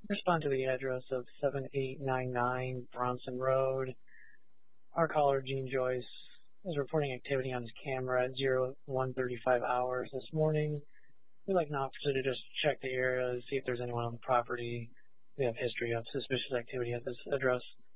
Respond to the address of 7899 Bronson Road. Our caller, Gene Joyce, is reporting activity on his camera at 01:35 hours this morning. We'd like an officer to just check the area to see if there's anyone on the property. We have history of suspicious activity at this address.